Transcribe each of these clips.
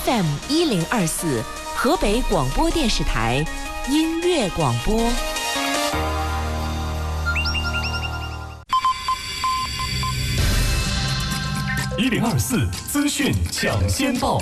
FM1024，河北广播电视台音乐广播。 1024资讯抢先报。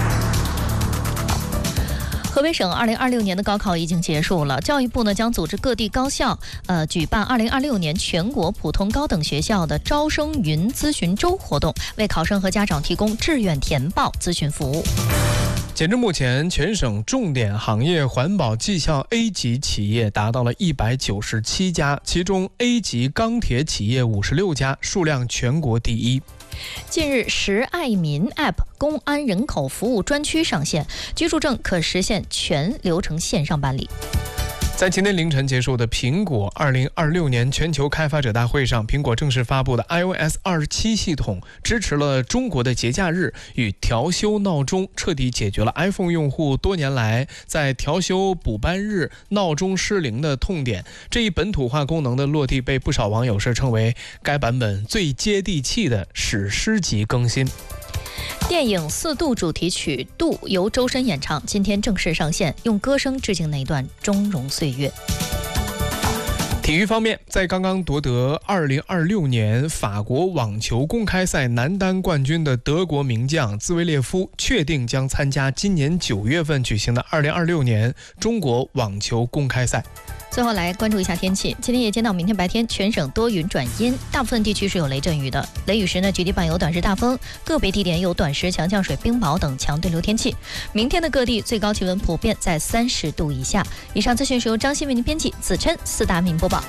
河北省2026年的高考已经结束了，教育部呢将组织各地高校举办2026年全国普通高等学校的招生云咨询周活动，为考生和家长提供志愿填报咨询服务。 截至目前，全省重点行业环保绩效 A 级企业达到了197家，其中 A 级钢铁企业56家，数量全国第一。 近日，时爱民 App 公安人口服务专区上线，居住证可实现全流程线上办理。 在今天凌晨结束的苹果2026年全球开发者大会上，苹果正式发布的 iOS 27系统支持了中国的节假日与调休闹钟，彻底解决了 iPhone 用户多年来在调休补班日闹钟失灵的痛点。这一本土化功能的落地被不少网友是称为该版本最接地气的史诗级更新。 电影《4度》主题曲《度》由周深演唱，今天正式上线，用歌声致敬那一段峥嵘岁月。 体育方面，在刚刚夺得2026年法国网球公开赛男单冠军的德国名将兹维列夫确定将参加今年9月份举行的2026年中国网球公开赛。 最后来关注一下天气，今天夜间到明天白天全省多云转阴，大部分地区是有雷阵雨的，雷雨时呢局地伴有短时大风，个别地点有短时强降水、冰雹等强对流天气。明天的各地最高气温普遍在30度以下。以上资讯是由张欣为您编辑，子琛、四大名播报。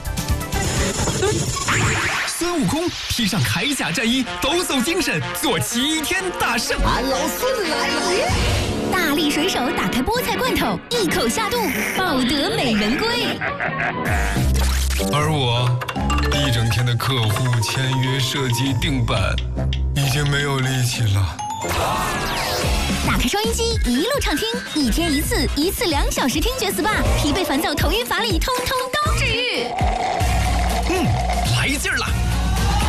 孙悟空披上铠甲战衣，抖擞精神，做齐天大圣。 俺老孙来了！ 大力水手打开菠菜罐头，一口下肚，抱得美人归。 而我一整天的客户签约、设计、定版，已经没有力气了。 打开收音机，一路畅听，一天一次，一次2小时听觉 SPA， 疲惫烦躁、头晕乏力，通通都治愈。 来劲儿了！